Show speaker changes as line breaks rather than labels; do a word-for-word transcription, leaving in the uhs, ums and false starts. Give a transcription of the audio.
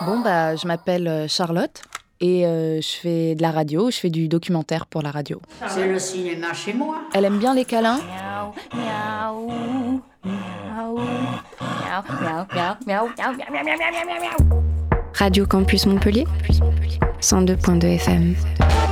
Bon, bah, je m'appelle Charlotte et euh, je fais de la radio, je fais du documentaire pour la radio.
C'est le cinéma chez moi.
Elle aime bien les câlins.
Miaou, miaou, miaou, miaou, miaou, miaou, miaou, miaou, miaou, miaou, miaou, miaou.
Radio Campus Montpellier, cent deux point deux F M.